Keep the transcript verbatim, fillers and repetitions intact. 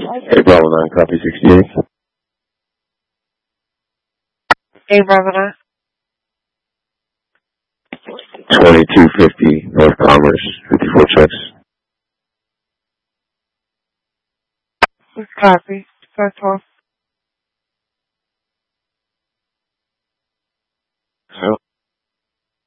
Hey, Bravo nine, copy sixty-eight. Hey, Bravo nine. twenty-two fifty North Commerce, fifty-four checks. Copy. First one. So,